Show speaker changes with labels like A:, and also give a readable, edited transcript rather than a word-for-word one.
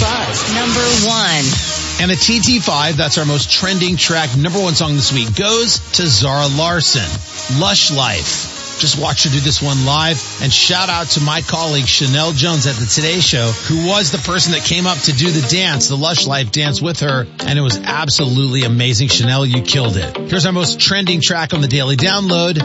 A: Buzz number 1.
B: And a TT5, that's our most trending track, number 1 song this week, goes to Zara Larsson, Lush Life. Just watch her do this one live. And shout out to my colleague Chanel Jones at the Today Show, who was the person that came up to do the dance, the Lush Life dance with her. And it was absolutely amazing. Chanel, you killed it. Here's our most trending track on the Daily Download.